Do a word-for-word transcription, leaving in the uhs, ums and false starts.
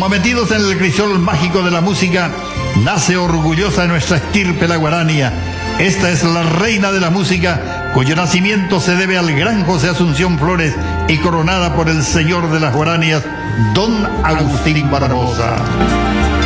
Como metidos en el crisol mágico de la música, nace orgullosa nuestra estirpe la guarania. Esta es la reina de la música, cuyo nacimiento se debe al gran José Asunción Flores y coronada por el señor de las guaranias, don Agustín Barbosa.